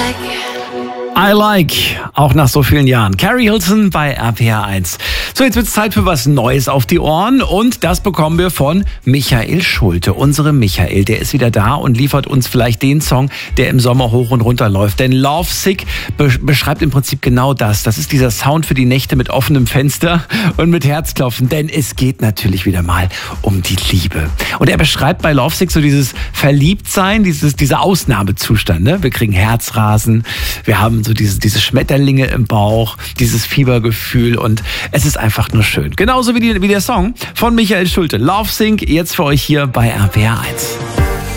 I like, auch nach so vielen Jahren. Carrie Hilson bei RPR 1. So, jetzt wird es Zeit für was Neues auf die Ohren und das bekommen wir von Michael Schulte. Unsere Michael, der ist wieder da und liefert uns vielleicht den Song, der im Sommer hoch und runter läuft. Denn Love Sick beschreibt im Prinzip genau das. Das ist dieser Sound für die Nächte mit offenem Fenster und mit Herzklopfen. Denn es geht natürlich wieder mal um die Liebe. Und er beschreibt bei Love Sick so dieses Verliebtsein, dieser Ausnahmezustand. Ne? Wir kriegen Herzrasen, wir haben so diese Schmetterlinge im Bauch, dieses Fiebergefühl und es ist einfach nur schön. Genauso wie der Song von Michael Schulte. Love Sick, jetzt für euch hier bei RPR 1.